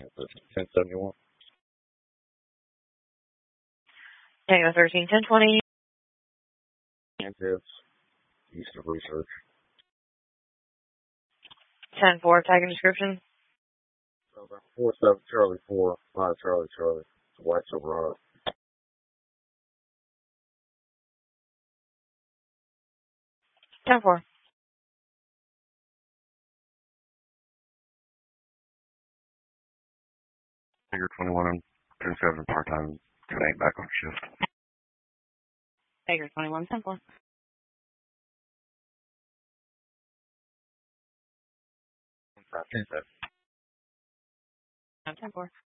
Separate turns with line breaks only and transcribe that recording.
1071.
Tango 13, 1020.
Kansas, east of Research.
10-4, tag and description.
47 Charlie 4, 5 Charlie Charlie. It's a white Silverado.
10-4.
Figure 21 and 10-7 part-time. Tonight back on shift.
Tiger 21, 10-4.
10-7.
10-4.